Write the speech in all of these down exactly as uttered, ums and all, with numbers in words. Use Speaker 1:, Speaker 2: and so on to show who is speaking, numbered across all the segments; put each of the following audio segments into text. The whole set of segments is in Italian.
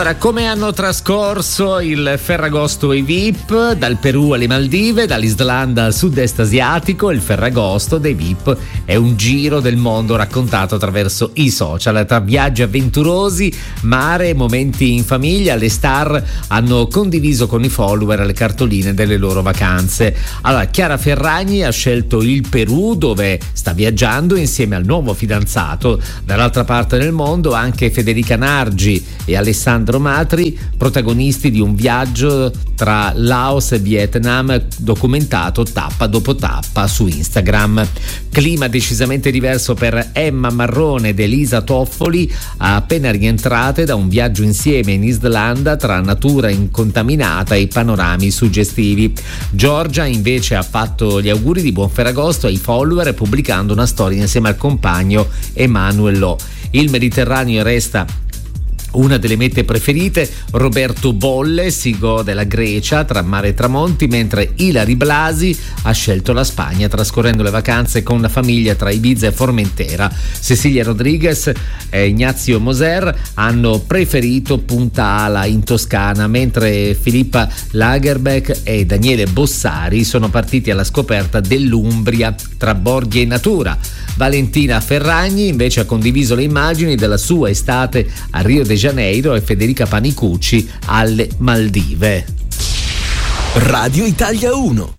Speaker 1: Ora, come hanno trascorso il Ferragosto i V I P? Dal Perù alle Maldive, dall'Islanda al sud-est asiatico, il Ferragosto dei V I P è un giro del mondo raccontato attraverso i social. Tra viaggi avventurosi, mare e momenti in famiglia, le star hanno condiviso con i follower le cartoline delle loro vacanze. Allora, Chiara Ferragni ha scelto il Perù, dove sta viaggiando insieme al nuovo fidanzato. Dall'altra parte del mondo anche Federica Nargi e Alessandro Matri, protagonisti di un viaggio tra Laos e Vietnam documentato tappa dopo tappa su Instagram. Clima decisamente diverso per Emma Marrone ed Elisa Toffoli, appena rientrate da un viaggio insieme in Islanda tra natura incontaminata e panorami suggestivi. Giorgia invece ha fatto gli auguri di buon Ferragosto ai follower pubblicando una storia insieme al compagno Emanuel Lo. Il Mediterraneo resta una delle mete preferite. Roberto Bolle si gode la Grecia tra mare e tramonti, mentre Ilari Blasi ha scelto la Spagna, trascorrendo le vacanze con la famiglia tra Ibiza e Formentera. Cecilia Rodriguez e Ignazio Moser hanno preferito Punta Ala in Toscana, mentre Filippa Lagerbeck e Daniele Bossari sono partiti alla scoperta dell'Umbria tra borghi e natura. Valentina Ferragni invece ha condiviso le immagini della sua estate a Rio de Janeiro e Federica Panicucci alle Maldive.
Speaker 2: Radio Italia uno.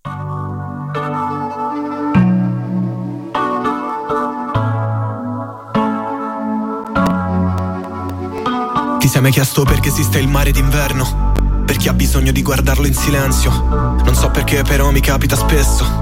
Speaker 2: Ti sei mai chiesto perché esiste il mare d'inverno? Per chi ha bisogno di guardarlo in silenzio. Non so perché, però mi capita spesso.